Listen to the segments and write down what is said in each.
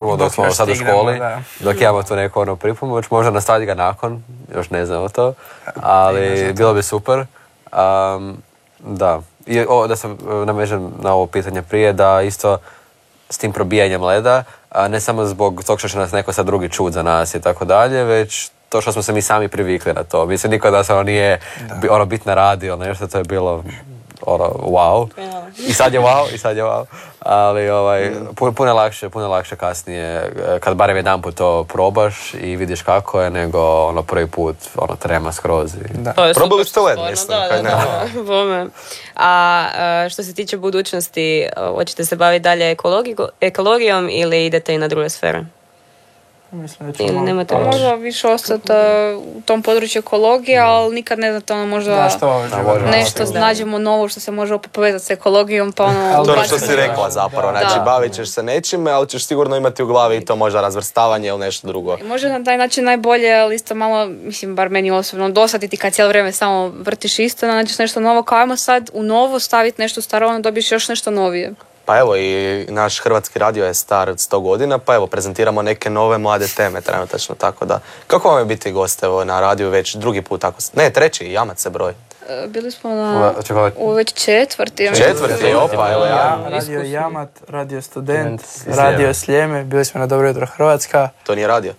pripomoć dok smo sad u školi, dok imamo tu neku pripomoć, možda nastaviti ga nakon, još ne znamo to, ali bilo bi super. Da. I da se namežem na ovo pitanje prije, da isto s tim probijanjem leda, ne samo zbog tog što će nas neko sad drugi čut za nas i tako dalje, već to što smo se mi sami privikli na to. Mislim, nikada da se nije bit na radio, nešto, to je bilo wow. I sad je wow. Ali puno lakše kasnije, kad barem jedan put to probaš i vidiš kako je, nego prvi put trema skroz. Probali ste led, mislim. A što se tiče budućnosti, hoćete se baviti dalje ekologijom ili idete i na druge sfere? Mislim da možda više ostati u tom području ekologije, ali nikad ne znate, možda nešto nađemo novo što se može povezati s ekologijom, pa to ono što si rekla zapravo, znači bavit ćeš se nečime, ali ćeš sigurno imati u glavi i to možda razvrstavanje ili nešto drugo. I možda na taj način najbolje, ali isto malo, mislim, bar meni osobno, dosaditi kad cijelo vrijeme samo vrtiš isto, nađeš nešto novo, kao ajmo sad u novo staviti nešto staro, onda dobiješ još nešto novije. Pa evo, i naš hrvatski radio je star 100 godina, pa evo, prezentiramo neke nove mlade teme trenutačno, tako da. Kako vam je biti gost na radiju već drugi put? Treći, Jamac se broj. Bili smo u već četvrti. Četvrti, opa, evo ja. Radio Jamat, Radio Student, Radio Sljeme, bili smo na Dobro jutro Hrvatska. To nije radio?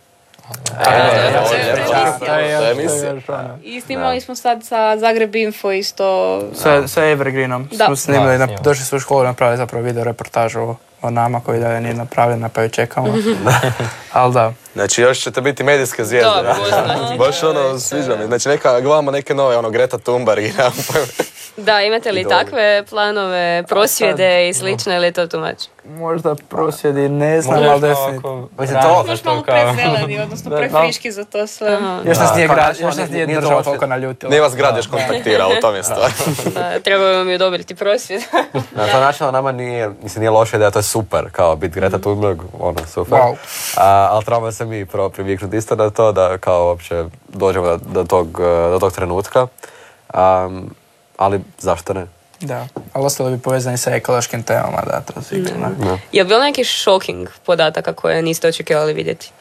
I snimali smo sad sa Zagreb Info isto. Sa Evergreenom smo snimali, došli smo u školu napravili zapravo video reportažu o nama koji dalje nije napravljena, pa ju čekamo. Ali da. Znači još ćete biti medijske zvijezde. Baš sviđa mi. Znači gledamo neke nove, Greta Thunberg i Da, imate li takve planove, prosvjede i slično, ili je to tumač? Možda prosvjedi, ne znam, ali definitivno. Još malo prezeleni, odnosno prefriški za to sve. Još nas nije država toliko naljutila. Nije vas grad još kontaktirao, u tom je stvar. Trebaju vam ju odobriti prosvjed. Na to način nama nije loše da je to super, kao biti Greta Thunberg, super. Ali trebamo se mi priviknuti isto na to, da kao uopće dođemo do tog trenutka. Ali zašto ne? Da, ali ostalo bi povezani sa ekološkim temama, da, to sigurno. Je li bilo neki shocking podataka koje niste očekivali vidjeti?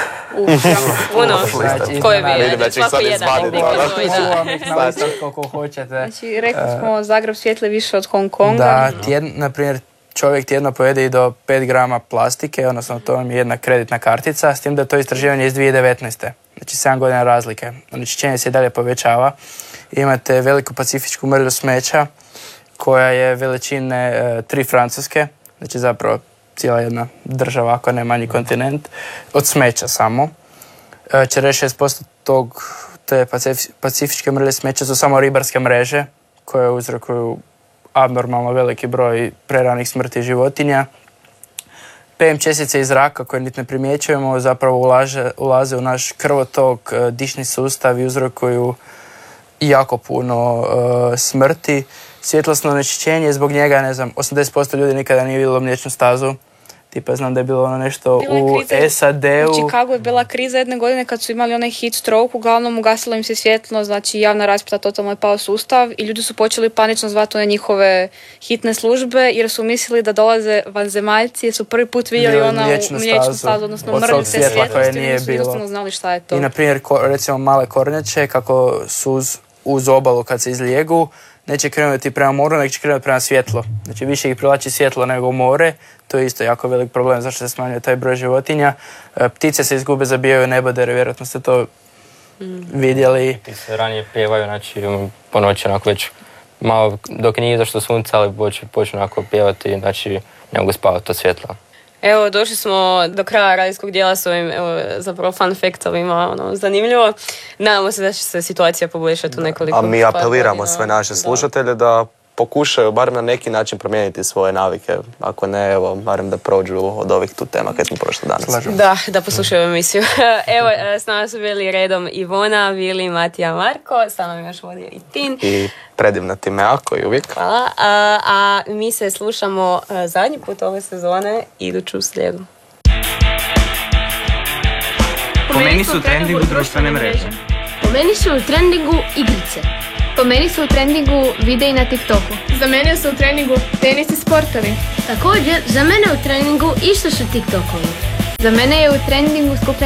Koje bi? Vidim da će ih sad izvaditi. Koliko hoćete. Znači, rekli smo Zagreb svijetle više od Hong Konga. Da, na primjer, čovjek tjedno pojede i do 5 grama plastike, odnosno to vam je jedna kreditna kartica, s tim da je to istraživanje iz 2019. Znači 7 godina razlike. Onečišćenje se i dalje povećava. Imate veliku pacifičku mrlju smeća koja je veličine 3 Francuske, znači zapravo cijela jedna država, ako ne manji kontinent, od smeća samo. 46% te pacifičke mrlje smeća su samo ribarske mreže koje uzrokuju abnormalno veliki broj preranih smrti životinja. PM čestice iz zraka koje niti ne primjećujemo zapravo ulaze u naš krvotok, dišni sustav i uzrokuju jako puno smrti. Svjetlosno onečišćenje, zbog njega, ne znam, 80% ljudi nikada nije vidjelo mliječnu stazu. Tipa, znam da je bilo nešto u SAD-u. U Chicagu je bila kriza jedne godine kad su imali onaj heat stroke, uglavnom ugasilo im se svjetlo, znači javna rasvjeta totalno je pao sustav i ljudi su počeli panično zvati one njihove hitne službe jer su mislili da dolaze vanzemaljci jer su prvi put vidjeli ona mliječnu stazu, odnosno mrljice svjetlosti i nisu jednostavno znali šta je to. I na primjer, recimo male kornjače, kako su uz obalu kad se izlijegu, neće krenuti prema moru, nego će krenuti prema svjetlo. Znači više ih privlači svjetlo nego more. To je isto jako velik problem zašto se smanjuje taj broj životinja. Ptice se izgube, zabijaju nebodere, vjerojatno ste to vidjeli. Ti se ranije pjevaju, znači po noći onako već malo dok nije izašlo sunce, ali počnu onako pjevati, znači ne mogu spavati od svjetla. Evo, došli smo do kraja radijskog dijela s ovim, zapravo fun factovima, zanimljivo. Nadamo se da će se situacija poboljšati u nekoliko... A mi apeliramo sve naše slušatelje da pokušaju barem na neki način promijeniti svoje navike. Ako ne, evo, barem da prođu od ovih tu tema kad smo prošli danas. Da poslušaju emisiju. Evo, s nama su bili redom Ivona, Vili, Matija, Marko, sa nam još vodio i Tin. I predivna Timea koji uvijek. Hvala. A mi se slušamo zadnji put ove sezone, iduću slijedu. Po meni su u trendingu društvene mreže. Po meni su u trendingu igrice. Po meni su u trendingu videi na TikToku. Za mene su u treningu tenis i sportovi. Također, za mene u treningu isto su TikTokovi. Za mene je u trendingu skupljanje